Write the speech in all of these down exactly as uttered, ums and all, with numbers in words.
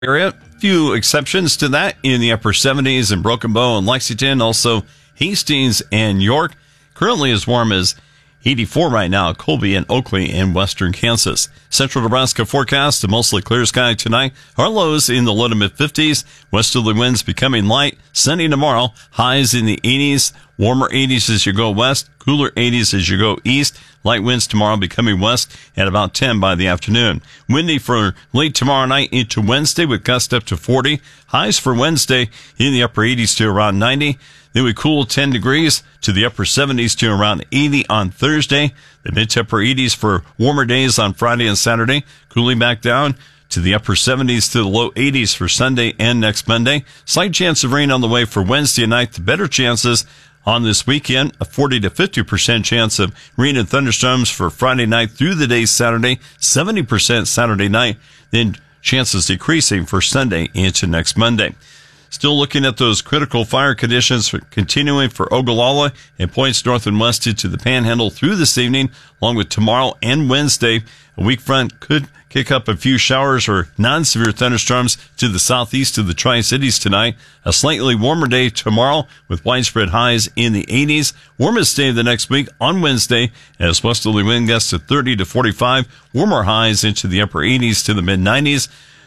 area. Few exceptions to that in the upper seventies in Broken Bow and Lexington. Also Hastings and York. Currently as warm as eighty-four right now, Colby and Oakley in western Kansas. Central Nebraska forecast, a mostly clear sky tonight. Our lows in the low to mid fifties. Westerly winds becoming light. Sunny tomorrow. Highs in the eighties. Warmer eighties as you go west. Cooler eighties as you go east. Light winds tomorrow becoming west at about ten by the afternoon. Windy for late tomorrow night into Wednesday with gusts up to forty. Highs for Wednesday in the upper eighties to around ninety. Then we cool ten degrees to the upper seventies to around eighty on Thursday. The mid to upper eighties for warmer days on Friday and Saturday. Cooling back down to the upper seventies to the low eighties for Sunday and next Monday. Slight chance of rain on the way for Wednesday night. The better chances on this weekend, a forty to fifty percent chance of rain and thunderstorms for Friday night through the day Saturday, seventy percent Saturday night, then chances decreasing for Sunday into next Monday. Still looking at those critical fire conditions for continuing for Ogallala and points north and west into the Panhandle through this evening, along with tomorrow and Wednesday. A weak front could kick up a few showers or non-severe thunderstorms to the southeast of the Tri-Cities tonight. A slightly warmer day tomorrow with widespread highs in the eighties. Warmest day of the next week on Wednesday as westerly wind gusts of thirty to forty-five. Warmer highs into the upper eighties to the mid nineties.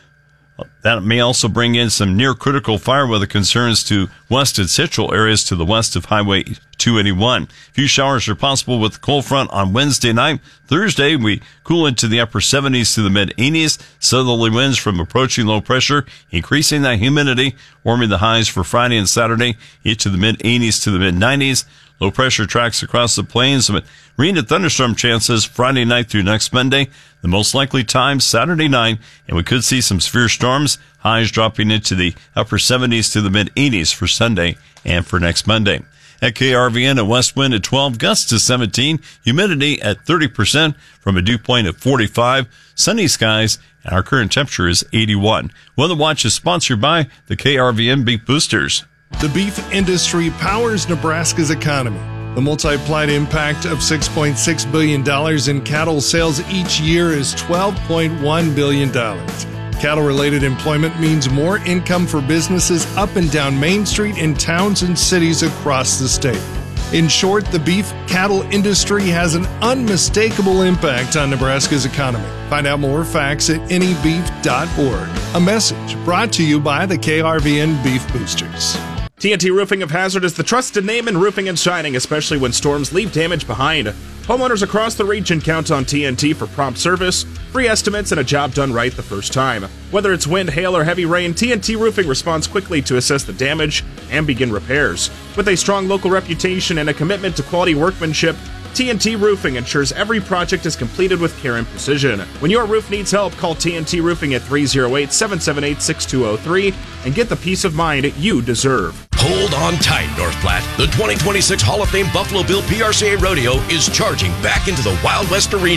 That may also bring in some near-critical fire weather concerns to west and central areas to the west of Highway two eighty-one. A few showers are possible with the cold front on Wednesday night. Thursday, we cool into the upper seventies to the mid-eighties. Southerly winds from approaching low pressure, increasing that humidity, warming the highs for Friday and Saturday into the mid-eighties to the mid-nineties. Low pressure tracks across the plains with rain and thunderstorm chances Friday night through next Monday. The most likely time Saturday night, and we could see some severe storms. Highs dropping into the upper seventies to the mid-eighties for Sunday and for next Monday. At K R V N, a west wind at twelve, gusts to seventeen, humidity at thirty percent from a dew point of forty-five, sunny skies, and our current temperature is eighty-one. Weather Watch is sponsored by the K R V N Beef Boosters. The beef industry powers Nebraska's economy. The multiplied impact of six point six billion dollars in cattle sales each year is twelve point one billion dollars. Cattle-related employment means more income for businesses up and down Main Street in towns and cities across the state. In short, the beef cattle industry has an unmistakable impact on Nebraska's economy. Find out more facts at any beef dot org. A message brought to you by the K R V N Beef Boosters. T N T Roofing of Hazard is the trusted name in roofing and shining, especially when storms leave damage behind. Homeowners across the region count on T N T for prompt service, free estimates, and a job done right the first time. Whether it's wind, hail, or heavy rain, T N T Roofing responds quickly to assess the damage and begin repairs. With a strong local reputation and a commitment to quality workmanship, T N T Roofing ensures every project is completed with care and precision. When your roof needs help, call T N T Roofing at three oh eight, seven seven eight, six two oh three and get the peace of mind you deserve. Hold on tight, North Platte. The twenty twenty-six Hall of Fame Buffalo Bill P R C A Rodeo is charging back into the Wild West Arena.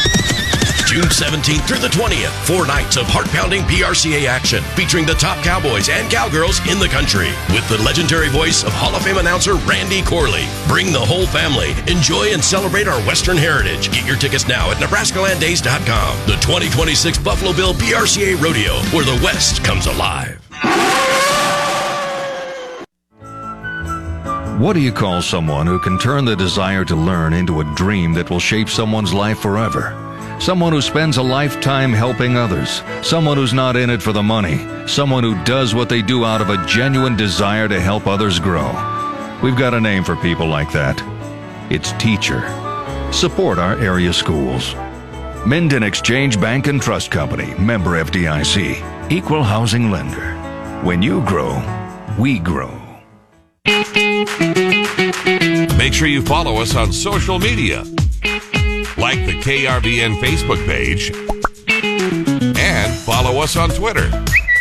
June seventeenth through the twentieth, four nights of heart-pounding P R C A action featuring the top cowboys and cowgirls in the country with the legendary voice of Hall of Fame announcer Randy Corley. Bring the whole family. Enjoy and celebrate our Western heritage. Get your tickets now at Nebraska Land Days dot com. The twenty twenty-six Buffalo Bill P R C A Rodeo, where the West comes alive. What do you call someone who can turn the desire to learn into a dream that will shape someone's life forever? Someone who spends a lifetime helping others. Someone who's not in it for the money. Someone who does what they do out of a genuine desire to help others grow. We've got a name for people like that. It's teacher. Support our area schools. Minden Exchange Bank and Trust Company, member F D I C, equal housing lender. When you grow, we grow. Make sure you follow us on social media. Like the K R V N Facebook page and follow us on Twitter.